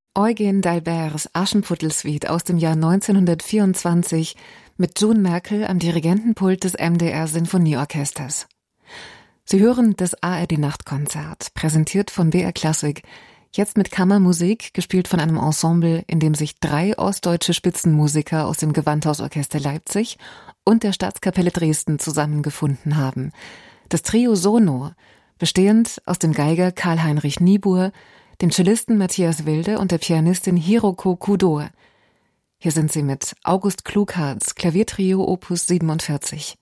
Eugen d'Alberts Aschenputtel-Suite aus dem Jahr 1924 mit June Merkel am Dirigentenpult des MDR Sinfonieorchesters. Sie hören das ARD-Nachtkonzert, präsentiert von BR Klassik, jetzt mit Kammermusik, gespielt von einem Ensemble, in dem sich 3 ostdeutsche Spitzenmusiker aus dem Gewandhausorchester Leipzig und der Staatskapelle Dresden zusammengefunden haben. Das Trio Sono, bestehend aus dem Geiger Karl-Heinrich Niebuhr, dem Cellisten Matthias Wilde und der Pianistin Hiroko Kudo. Hier sind sie mit August Klugharts Klaviertrio Opus 47.